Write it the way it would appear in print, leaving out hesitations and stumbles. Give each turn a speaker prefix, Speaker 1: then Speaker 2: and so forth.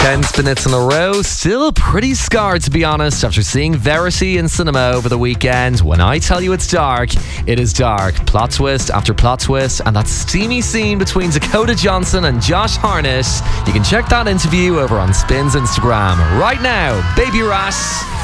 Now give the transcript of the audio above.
Speaker 1: 10 spin-hits in a row. Still pretty scarred, to be honest, after seeing Verity in cinema over the weekend. When I tell you it's dark, it is dark. Plot twist after plot twist, and that steamy scene between Dakota Johnson and Josh Hartnett. You can check that interview over on Spin's Instagram. Right now, Baby Rat.